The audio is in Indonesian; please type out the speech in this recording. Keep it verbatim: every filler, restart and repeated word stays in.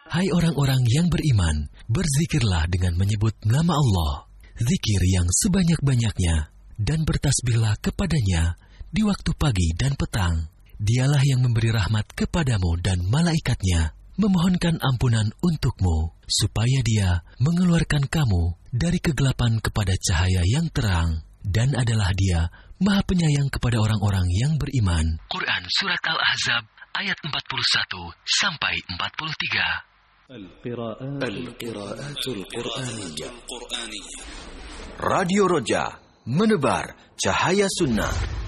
Hai orang-orang yang beriman, berzikirlah dengan menyebut nama Allah, zikir yang sebanyak-banyaknya, dan bertasbihlah kepadanya di waktu pagi dan petang. Dialah yang memberi rahmat kepadamu dan malaikatnya, memohonkan ampunan untukmu, supaya Dia mengeluarkan kamu dari kegelapan kepada cahaya yang terang, dan adalah Dia Maha Penyayang kepada orang-orang yang beriman. Quran Surat Al-Ahzab ayat empat puluh satu sampai empat puluh tiga. Al-Qiraatul Qur'aniyah. Radio Roja, menebar cahaya sunnah.